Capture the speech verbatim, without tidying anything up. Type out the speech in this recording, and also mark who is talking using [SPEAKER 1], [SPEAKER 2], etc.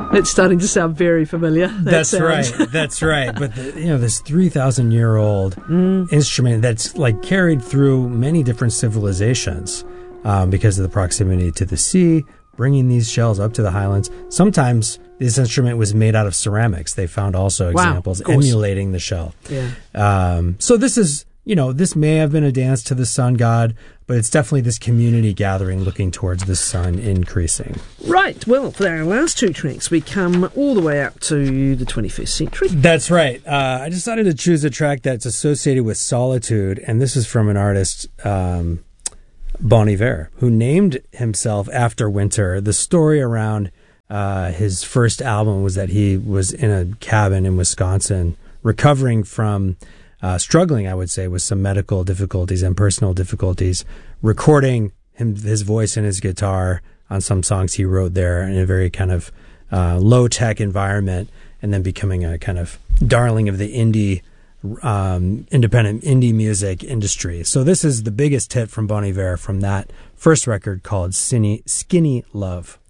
[SPEAKER 1] It's starting to sound very familiar. That
[SPEAKER 2] that's
[SPEAKER 1] sound.
[SPEAKER 2] right. That's right. But the, you know, this three thousand year old mm. instrument that's like carried through many different civilizations um, because of the proximity to the sea, bringing these shells up to the highlands. Sometimes this instrument was made out of ceramics. They found also examples
[SPEAKER 1] wow,
[SPEAKER 2] emulating the shell.
[SPEAKER 1] Yeah.
[SPEAKER 2] Um, so this is, you know, this may have been a dance to the sun god, but it's definitely this community gathering looking towards the sun increasing.
[SPEAKER 1] Right. Well, for our last two tracks, we come all the way up to the twenty-first century.
[SPEAKER 2] That's right. Uh, I decided to choose a track that's associated with solitude, and this is from an artist, um, Bon Iver, who named himself after winter. The story around uh, his first album was that he was in a cabin in Wisconsin recovering from Uh, struggling, I would say, with some medical difficulties and personal difficulties, recording him, his voice and his guitar on some songs he wrote there in a very kind of uh, low-tech environment, and then becoming a kind of darling of the indie, um, independent indie music industry. So this is the biggest hit from Bon Iver from that first record called Skinny, Skinny Love.